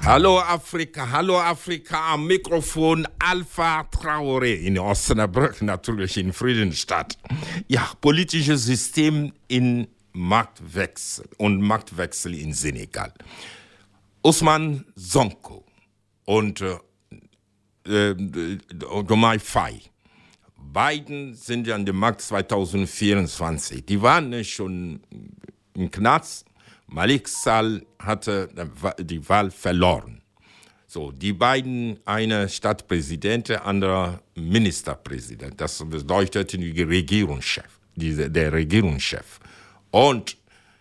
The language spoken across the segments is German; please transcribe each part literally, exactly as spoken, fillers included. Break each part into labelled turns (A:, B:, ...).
A: Hallo Afrika, hallo Afrika, am Mikrofon Alpha Traoré in Osnabrück, natürlich in Friedenstadt. Ja, politisches System in Machtwechsel und Machtwechsel in Senegal. Ousmane Sonko und äh, äh, Diomaye Faye, beiden sind ja an der Macht zwanzig vierundzwanzig. Die waren ja schon im Knast. Malik Sall hatte die Wahl verloren. So, die beiden, einer Stadtpräsident, der andere Ministerpräsident. Das bedeutet die Regierungschef, diese, der Regierungschef. Und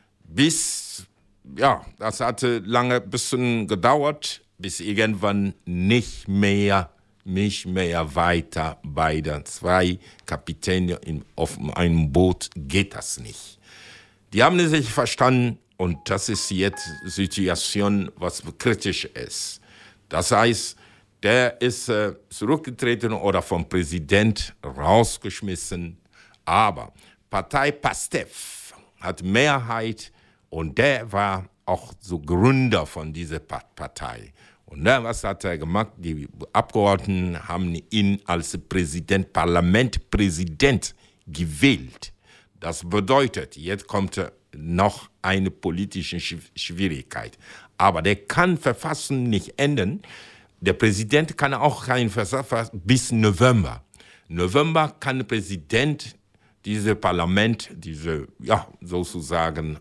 A: bis, ja, das hatte lange ein bisschen gedauert, bis irgendwann nicht mehr, nicht mehr weiter bei den zwei Kapitänen in, auf einem Boot geht das nicht. Die haben sich verstanden. Und das ist jetzt Situation, was kritisch ist. Das heißt, der ist äh, zurückgetreten oder vom Präsident rausgeschmissen. Aber Partei PASTEF hat Mehrheit und der war auch so Gründer von dieser Partei. Und dann, was hat er gemacht? Die Abgeordneten haben ihn als Präsident, Parlamentpräsident gewählt. Das bedeutet, jetzt kommt er noch eine politische Schwierigkeit. Aber der kann Verfassung nicht ändern. Der Präsident kann auch kein Verfassung bis November. November kann der Präsident dieses Parlament, diese, ja, sozusagen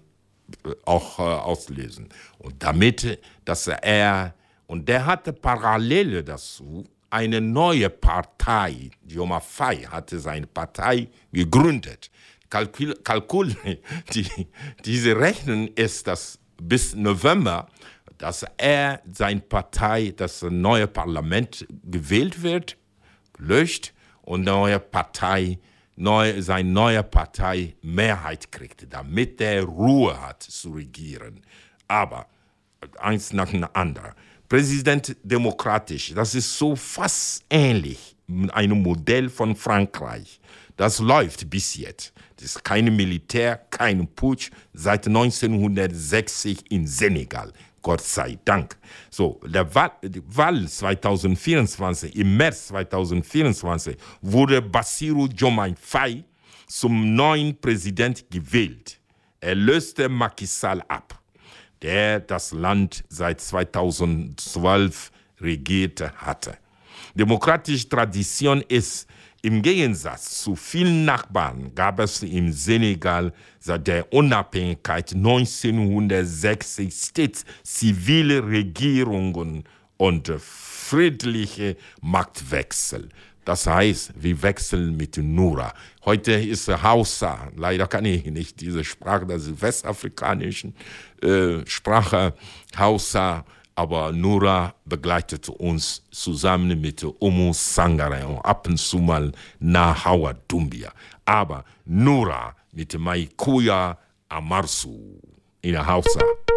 A: auch äh, auslösen. Und damit, dass er, und der hatte Parallele dazu, eine neue Partei, Diomaye Faye hatte seine Partei gegründet. Kalkül, Kalkül die, diese Rechnung ist, dass bis November, dass er, seine Partei, das neue Parlament gewählt wird, gelöscht und neue Partei, neu, seine neue Partei Mehrheit kriegt, damit er Ruhe hat zu regieren. Aber eins nach dem anderen. Präsident demokratisch, das ist so fast ähnlich mit einem Modell von Frankreich. Das läuft bis jetzt. Das ist kein Militär, kein Putsch seit neunzehnhundertsechzig in Senegal. Gott sei Dank. So, der Wahl, die Wahl zwanzig vierundzwanzig, im März zwanzig vierundzwanzig, wurde Bassirou Diomaye Faye zum neuen Präsident gewählt. Er löste Macky Sall ab, der das Land seit zweitausendzwölf regierte hatte. Demokratische Tradition ist, im Gegensatz zu vielen Nachbarn gab es im Senegal seit der Unabhängigkeit neunzehnhundertsechzig stets zivile Regierungen und friedliche Machtwechsel. Das heißt, wir wechseln mit Nura. Heute ist Hausa, leider kann ich nicht diese Sprache, das ist westafrikanische äh, Sprache, Hausa, aber Nura begleitet uns zusammen mit Oumou Sangaré und ab und zu mal Nahawa Doumbia. Aber Nura mit Maïkouya Amarsu in Hausa.